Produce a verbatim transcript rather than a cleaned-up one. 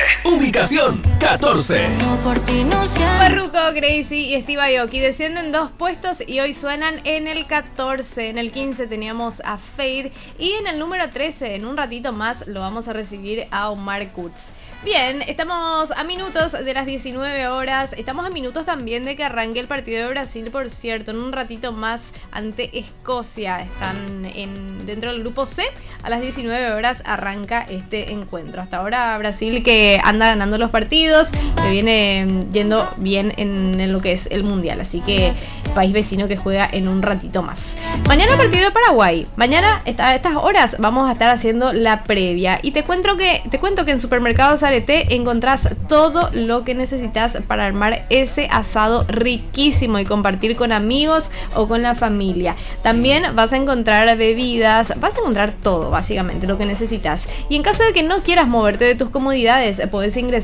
Ubicación catorce. Farruko, Gracie y Steve Aoki descienden dos puestos y hoy suenan en el catorce. En el quince teníamos a Fade y en el número trece, en un ratito más, lo vamos a recibir a Omar Kurz. Bien, estamos a minutos de las diecinueve horas. Estamos a minutos también de que arranque el partido de Brasil, por cierto. En un ratito más ante Escocia. Están en, dentro del grupo C. A las diecinueve horas arranca este encuentro. Hasta ahora Brasil, que anda ganando los partidos, que viene yendo bien en, en lo que es el mundial. Así que país vecino que juega en un ratito más. Mañana partido de Paraguay. Mañana a estas horas vamos a estar haciendo la previa. Y te cuento que, te cuento que en Supermercados Arete encontrás todo lo que necesitas para armar ese asado riquísimo y compartir con amigos o con la familia. También vas a encontrar bebidas, vas a encontrar todo básicamente lo que necesitas. Y en caso de que no quieras moverte de tus comodidades, podés ingresar